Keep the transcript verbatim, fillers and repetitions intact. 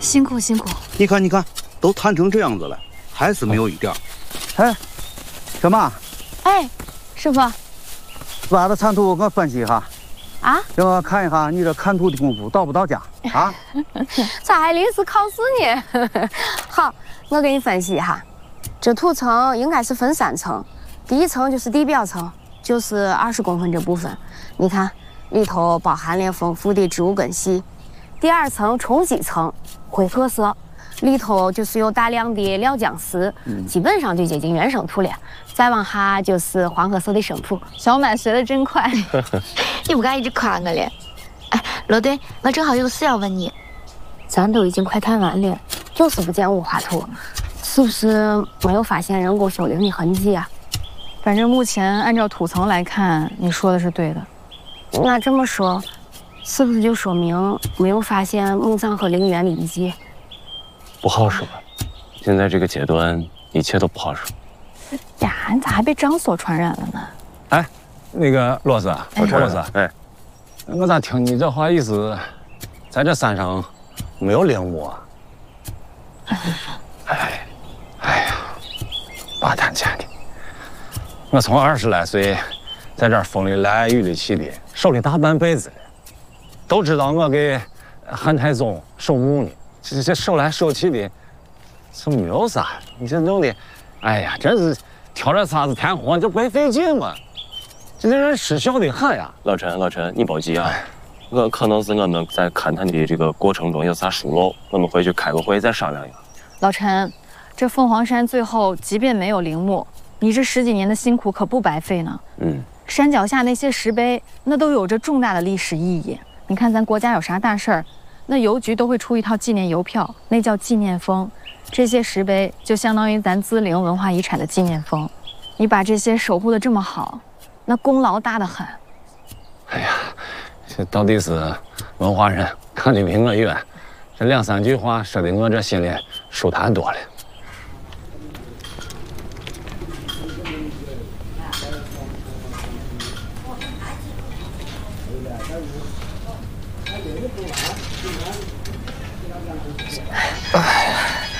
辛苦辛苦。 你看，你看，都谈成这样子了，还是没有一点。 哎，小马。 哎，师傅。 把这产图给我分析一下。 啊？ 让我看一下你这看图的功夫到不到家啊？ 咋还临时考试呢？好，我给你分析一下，这土层应该是分三层，第一层就是地表层，就是二十公分这部分，你看里头包含了丰富的植物根系。第二层冲积层，灰褐色，里头就是有大量的料浆石，嗯、基本上就接近原生土了。再往下就是黄褐色的生土。小满学的真快， 你不敢一直夸我嘞？哎，罗队，我正好有事要问你。 咱都已经快看完了，就是不见五画图，是不是没有发现人工修陵的痕迹啊？ 反正目前按照土层来看，你说的是对的。 那这么说，是不是就说明没有发现墓葬和陵园的遗迹？ 不好说，现在这个阶段一切都不好说。 呀，你咋还被张所传染了呢？ 哎，那个罗斯，罗斯，哎，我咋听你这话意思，在这山上没有陵墓啊？哎，哎呀，八摊钱的，我从二十来岁在这儿风里来雨里去的，守了大半辈子了，都知道我给汉太宗守墓呢，这这守来守去的，这没有啥，你这弄的。哎呀，真是挑这啥子天荒，这白费劲嘛！这让人失效的很呀。 老陈，老陈，你别急啊，我可能是我们在勘探的这个过程中有啥疏漏，我们回去开个会再商量一下。 老陈，这凤凰山最后即便没有陵墓，你这十几年的辛苦可不白费呢。嗯，山脚下那些石碑，那都有着重大的历史意义。你看咱国家有啥大事儿，那邮局都会出一套纪念邮票，那叫纪念封。这些石碑就相当于咱资陵文化遗产的纪念封，你把这些守护的这么好，那功劳大得很。 哎呀，这到底是文化人看得比我远，这两三句话说的我这心里舒坦多了。 哎，